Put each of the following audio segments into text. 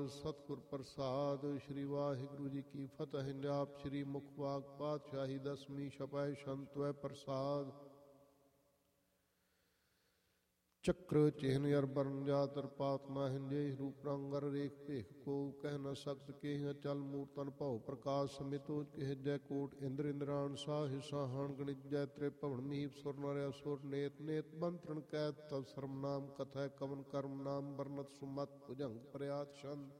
ਸਤਿਗੁਰ ਪ੍ਰਸਾਦ। ਸ੍ਰੀ ਵਾਹਿਗੁਰੂ ਜੀ ਕੀ ਫਤਿਹ। ਜਾਪ ਸ੍ਰੀ ਮੁਖਵਾਕ ਪਾਤਸ਼ਾਹੀ ਦਸਵੀਂ ਛਪੈ ਸੰਤਵੈ ਪ੍ਰਸਾਦ। ਚੱਕਰ ਚਿਹਨ ਅਰ ਬਰਨ ਜਾਤਰ ਪਾਤ ਨਾ ਹਿੰਦੇ ਰੂਪ ਰੰਗਰ ਰੇਖ ਭੇਖ ਕੋ ਕਹਿ ਨ ਸਕਤ ਕੇ ਚਲ ਮੂਰਤਨ ਭਉ ਪ੍ਰਕਾਸ਼ ਸਮਿਤੋ ਕਹਿ ਜੈ ਕੋਟ ਇੰਦਰ ਇੰਦਰਾਨ ਸਾਹ ਸਾਹਣ ਗਣਿਤ ਜੈ ਤ੍ਰੇ ਭਵਨ ਮੀਪ ਸੁਰ ਨਰ ਅਸੁਰ ਨੇਤ ਨੇਤ ਬੰਤਰਨ ਕੈ ਤਵ ਸਰਮ ਨਾਮ ਕਥੈ ਕਵਨ ਕਰਮ ਨਾਮ ਵਰਨਤ ਸੁਮਤ ਭੁਜੰਗ ਪ੍ਰਿਆਤ ਛੰਦ।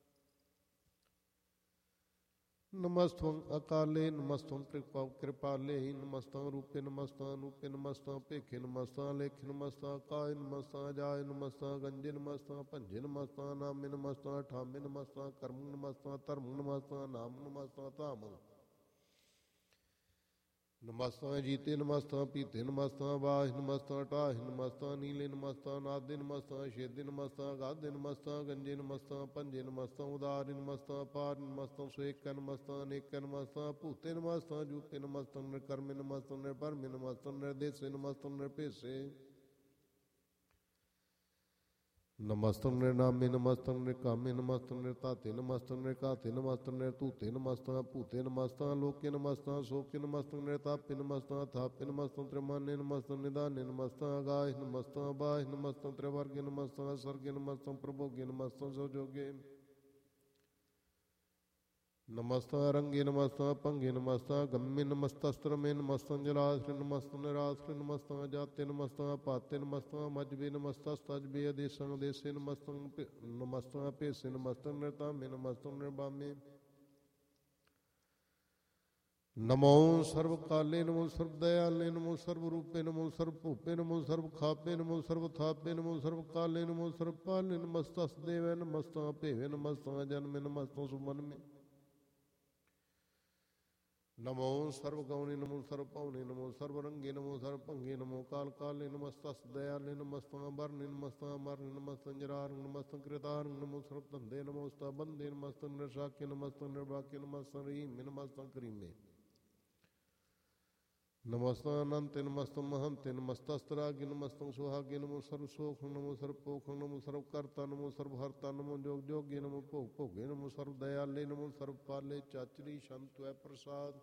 ਨਮਸਤੰ ਅਕਾਲੇ ਨਮਸਤੰ ਕਿਰਪਾਲੇ ਨਮਸਤੰ ਰੂਪੇ ਨਮਸਤੰ ਅਨੂਪੇ ਨਮਸਤੰ ਭੇਖੇ ਨਮਸਤੰ ਲੇਖੇ ਨਮਸਤੰ ਕਾਇ ਨਮਸਤੰ ਜਾਇ ਨਮਸਤੰ ਗੰਜੇ ਨਮਸਤੰ ਭੰਜੇ ਨਮਸਤੰ ਨਾਮੇ ਨਮਸਤੰ ਠਾਮੇ ਨਮਸਤੰ ਕਰਮ ਨਮਸਤੰ ਧਰਮ ਨਮਸਤੰ ਨਾਮ ਨਮਸਤੰ ਧਾਮ ਨਮਸਤੰ ਜੀਤੇ ਨਮਸਤੰ ਪੀਤੇ ਨਮਸਤੰ ਬਾਹਿ ਨਮਸਤੰ ਢਾਹਿ ਨਮਸਤੰ ਨੀਲੇ ਨਮਸਤੰ ਨਾਦੇ ਨਮਸਤੰ ਛੇਦੇ ਨਮਸਤੰ ਗਾਧੇ ਨਮਸਤੰ ਗੰਜੇ ਨਮਸਤੰ ਭੰਜੇ ਨਮਸਤੰ ਉਦਾਰਿ ਨਮਸਤੰ ਪਾਰ ਨਮਸਤੰ ਸੇਕੈ ਨਮਸਤੰ ਅਨੇਕੈ ਨਮਸਤੰ ਭੂਤੇ ਨਮਸਤੰ ਜੂਤੇ ਨਮਸਤੰ ਨਿਰਕਰਮੇ ਨਮਸਤੰ ਨਿਰਭਰਮੇ ਨਮਸਤੰ ਨਿਰਦੇਸੇ ਨਮਸਤੰ ਨਿਰਭੇਸੇ ਨਮਸਤੰ ਨਿਰਨਾਮੇ ਨਮਸਤੰ ਨਿਰਕਾਮੇ ਨਮਸਤੰ ਨਿਰਤਾਤੇ ਨਮਸਤੰ ਨਿਰਘਾਤੇ ਨਮਸਤੰ ਨਿਰਧੂਤੇ ਨਮਸਤੰ ਭੂਤੇ ਨਮਸਤੰ ਲੋਕੇ ਨਮਸਤੰ ਸੋਕੇ ਨਮਸਤੰ ਨਿਰਤਾਪੇ ਨਮਸਤੰ ਥਾਪੇ ਨਮਸਤੰ ਤ੍ਰਿਮਾਨੇ ਨਮਸਤੰ ਨਿਦਾਨੇ ਨਮਸਤੰ ਅਗਾਹਿ ਨਮਸਤੰ ਬਾਹਿ ਨਮਸਤੰ ਤ੍ਰਿਵਰਗੇ ਨਮਸਤੰ ਸਰਗੇ ਨਮਸਤੰ ਪ੍ਰਭੋਗੇ ਨਮਸਤੰ ਸੋਜੋਗੇ ਨਮਸਤੰ ਰੰਗੇ ਨਮਸਤੰ ਭੰਗੇ ਨਮਸਤੰ ਗੰਮੇ ਨਮਸਤਸਤਰਮੇ ਨਮਸਤੰ ਜਲਾਸਰੇ ਨਮਸਤੰ ਨਿਰਾਸਰੇ ਨਮਸਤੰ ਜਾਤੇ ਨਮਸਤੰ ਪਾਤੇ ਨਮਸਤੰ ਮਜਬੇ ਨਮਸਤਸਤਜਬੇ ਅਦੇਸੰ ਅਦੇਸੇ ਨਮਸਤੰ ਭੇਸੇ ਨਮਸਤੰ ਨਿਰਤਾਮੇ ਨਮਸਤੰ ਨਿਰਬਾਮੇ ਨਮੋ ਸਰਵ ਕਾਲੇ ਨਮੋ ਸਰਵ ਦਇਆਲੇ ਨਮੋ ਸਰਵ ਰੂਪੇ ਨਮੋ ਸਰਵ ਭੂਪੇ ਨਮੋ ਸਰਵ ਖਾਪੇ ਨਮੋ ਸਰਵ ਥਾਪੇ ਨਮੋ ਸਰਵ ਕਾਲੇ ਨਮੋ ਸਰਵ ਪਾਲੇ ਨਮਸਤਸ ਦੇਵੈ ਨਮਸਤੰ ਭੇਵੇ ਨਮਸਤੰ ਜਨਮੇ ਨਮਸਤੰ ਸੁਮਨਮੇ ਨਮੋ ਸਰਵ ਗੌਣੇ ਨਮੋ ਸਰਵ ਭਉਨੇ ਨਮੋ ਸਰਵ ਰੰਗੇ ਨਮੋ ਸਰਵ ਭੰਗੇ ਨਮੋ ਕਾਲ ਕਾਲੇ ਨਮਸਤਸ ਦਇਆਲੇ ਨਮਸਤੰ ਬਰਨੇ ਨਮਸਤੰ ਅਮਰਨੇ ਨਮਸਤੰ ਜਰਾਰੰ ਨਮਸਤੰ ਕ੍ਰਿਤਾਰੰ ਨਮੋ ਸਰਵ ਧੰਦੇ ਨਮੋਸਤੰ ਬੰਦੇ ਨਮਸਤੰ ਨਿਰਸ਼ਾਕੇ ਨਮਸਤੰ ਨਿਰਵਾਕੇ ਨਮਸਤੰ ਰਹੀਮੇ ਨਮਸਤੰ ਕਰੀਮੇ ਨਮਸਤੰ ਅਨੰਤੇ ਨਮਸਤੰ ਮਹੰਤੇ ਨਮਸਤਸਤਰਾਗੇ ਨਮਸਤੰ ਸੁਹਾਗੇ ਨਮੋ ਸਰਵ ਸੋਖ ਨਮੋ ਸਰਵ ਪੋਖ ਨਮੋ ਸਰਵ ਕਰਤਾ ਨਮੋ ਸਰਵ ਹਰਤਾ ਨਮੋ ਜੋਗ ਜੋਗੇ ਨਮੋ ਭੋਗ ਭੋਗੇ ਨਮੋ ਸਰਵ ਦਇਆਲੇ ਨਮੋ ਸਰਵ ਪਾਲੇ ਚਾਚਰੀ ਸੰਤਵੈ ਪ੍ਰਸਾਦ।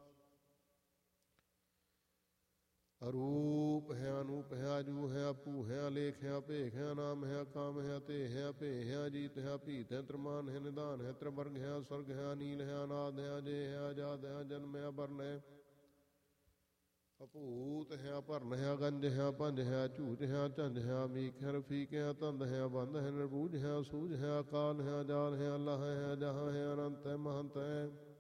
ਅਰੂਪ ਹੈ ਅਨੂਪ ਹੈ ਅਜੂ ਹੈ ਅਪੂ ਹੈ ਅਲੇਖ ਹੈ ਅਭੇਖ ਹੈ ਨਾਮ ਹੈ ਕਾਮ ਹੈ ਤੇ ਹੈ ਭੇ ਹੈ ਅਜੀਤ ਹੈ ਭੀਤ ਹੈ ਤ੍ਰਿਮਾਨ ਹੈ ਨਿਦਾਨ ਹੈ ਤ੍ਰਿਵਰਗ ਹੈ ਸਰਗ ਹੈ ਅਨੀਲ ਹੈ ਅਨਾਦ ਹੈ ਅਜੇ ਹੈ ਆਜ਼ਾਦ ਹੈ ਜਨਮ ਹੈ ਅਬਰਨ ਹੈ ਅਭੂਤ ਹੈ ਅਭਰਨ ਹੈ ਗੰਜ ਹੈ ਭੰਜ ਹੈ ਝੂਜ ਹੈ ਝੰਜ ਹੈ ਅਮੀਕ ਹੈ ਰਫੀਕ ਹੈ ਧੰਦ ਹੈ ਬੰਦ ਹੈ ਨਿਰਬੂਝ ਹੈ ਸੂਝ ਹੈ ਅਕਾਲ ਹੈ ਅਜਾਲ ਹੈ ਅੱਲਾਹ ਹੈ ਜਹਾਂ ਹੈ ਅਨੰਤ ਹੈ ਮਹੰਤ ਹੈ